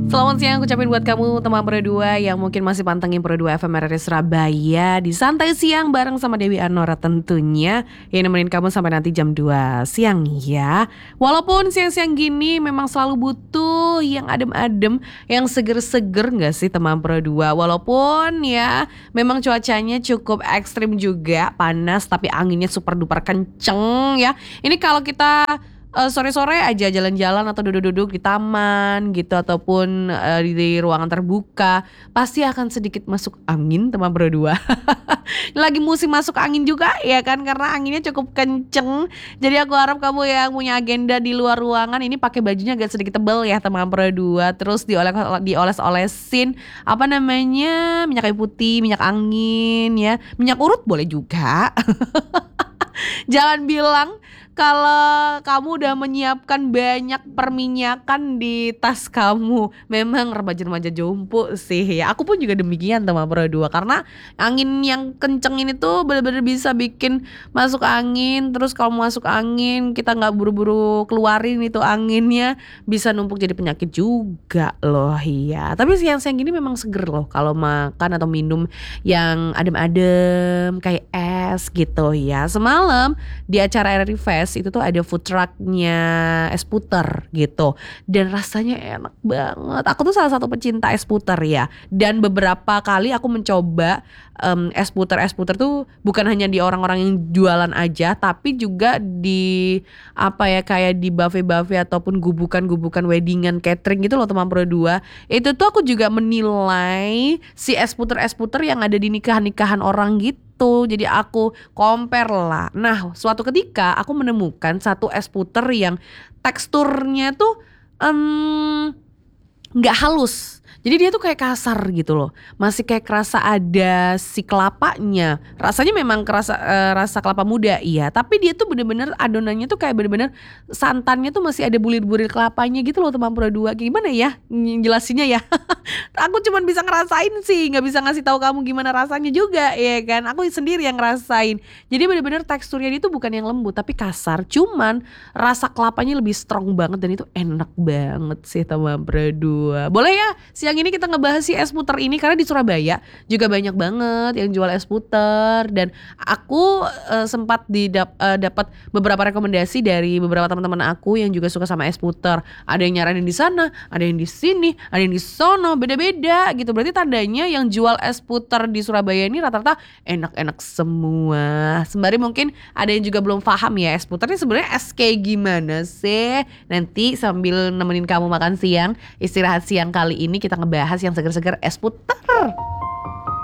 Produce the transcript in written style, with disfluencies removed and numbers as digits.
Selamat siang aku ucapin buat kamu teman Pro 2 yang mungkin masih pantengin Pro 2 FM RRI Surabaya di Santai Siang bareng sama Dewi Anora tentunya yang nemenin kamu sampai nanti jam 2 siang ya. Walaupun siang-siang gini memang selalu butuh yang adem-adem, yang seger-seger gak sih teman Pro 2. Walaupun ya memang cuacanya cukup ekstrim juga, panas tapi anginnya super duper kenceng ya. Ini kalau kita sore-sore aja jalan-jalan atau duduk-duduk di taman gitu ataupun di ruangan terbuka pasti akan sedikit masuk angin teman Pro 2. Lagi musim masuk angin juga ya kan karena anginnya cukup kenceng. Jadi aku harap kamu yang punya agenda di luar ruangan ini pakai bajunya agak sedikit tebal ya teman Pro 2. Terus dioles-olesin apa namanya minyak kayu putih, minyak angin ya, minyak urut boleh juga. Jangan bilang kalau kamu udah menyiapkan banyak perminyakan di tas kamu. Memang remaja-remaja jompo sih ya. Aku pun juga demikian teman Pro 2 karena angin yang kenceng ini tuh bener-bener bisa bikin masuk angin. Terus kalau masuk angin kita gak buru-buru keluarin itu anginnya, bisa numpuk jadi penyakit juga loh ya. Tapi siang-siang gini memang seger loh kalau makan atau minum yang adem-adem kayak es gitu ya. Semalam di acara RRI Fest itu tuh ada food trucknya es puter gitu dan rasanya enak banget. Aku tuh salah satu pecinta es puter ya, dan beberapa kali aku mencoba es puter tuh bukan hanya di orang-orang yang jualan aja, tapi juga di apa ya kayak di buffet ataupun gubukan weddingan catering gitu loh teman Pro 2. Itu tuh aku juga menilai si es puter yang ada di nikahan orang gitu. Jadi aku compare lah. Nah suatu ketika aku menemukan satu es puter yang teksturnya tuh gak halus. Jadi dia tuh kayak kasar gitu loh. Masih kayak kerasa ada si kelapanya. Rasanya memang rasa kelapa muda iya. Tapi dia tuh bener-bener adonannya tuh kayak bener-bener santannya tuh masih ada bulir-bulir kelapanya gitu loh teman Pro 2. Gimana ya jelasinnya ya. Aku cuman bisa ngerasain sih. Gak bisa ngasih tahu kamu gimana rasanya juga ya kan. Aku sendiri yang ngerasain. Jadi bener-bener teksturnya dia tuh bukan yang lembut tapi kasar. Cuman rasa kelapanya lebih strong banget dan itu enak banget sih teman Pro 2. Boleh ya siang ini kita ngebahas si es puter ini karena di Surabaya juga banyak banget yang jual es puter dan aku sempat dapat beberapa rekomendasi dari beberapa teman-teman aku yang juga suka sama es puter. Ada yang nyaranin di sana, ada yang di sini, ada yang di sono, beda-beda gitu. Berarti tandanya yang jual es puter di Surabaya ini rata-rata enak-enak semua. Sembari mungkin ada yang juga belum paham ya es puter ini sebenarnya es kayak gimana sih. Nanti sambil nemenin kamu makan siang, istirahat siang kali ini kita ngebahas yang seger-seger es puter.